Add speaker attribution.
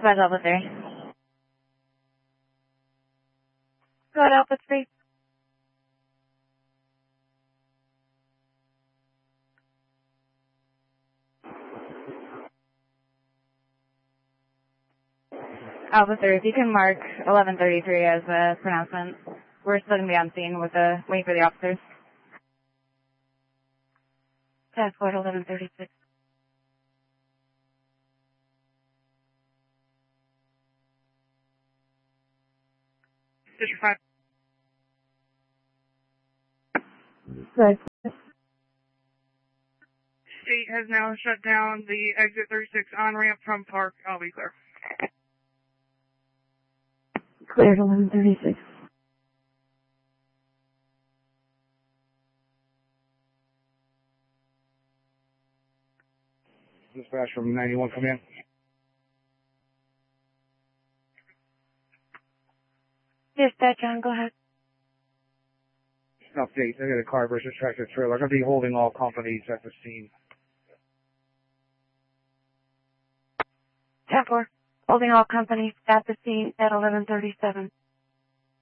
Speaker 1: Dispatch Alpha 3. Go ahead, Alpha 3. Alpha 3, if you can mark 1133 as a pronouncement. We're still going to be on scene with waiting for the officers. Task Force 1136.
Speaker 2: District 5.
Speaker 1: Good.
Speaker 2: State has now shut down the exit 36 on-ramp from Park. I'll be clear.
Speaker 1: Cleared 1136.
Speaker 3: Dispatch from 91, come in.
Speaker 1: Dispatch on, go ahead.
Speaker 3: Update, I got a car versus tractor trailer. I'm going to be holding all companies at the scene.
Speaker 1: 10-4. Holding all companies at the scene at 1137.